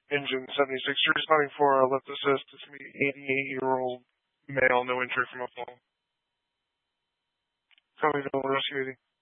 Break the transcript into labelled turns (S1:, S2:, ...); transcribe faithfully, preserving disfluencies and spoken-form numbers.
S1: engine seventy-six. You're responding for a lift assist. It's going to be eighty-eight-year-old male, no injury from a fall. Copy, no rescue.